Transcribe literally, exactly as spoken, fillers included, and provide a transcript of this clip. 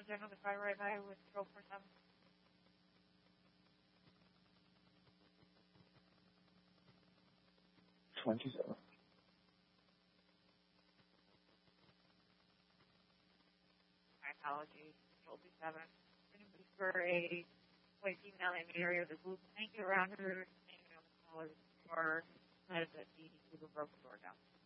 there another car right by with control four seven? twenty-seven. My apologies. Control two seven. Going to be for a white female in the area of the blue blanket around her, hanging on the collar or head of the D D to the broke door down.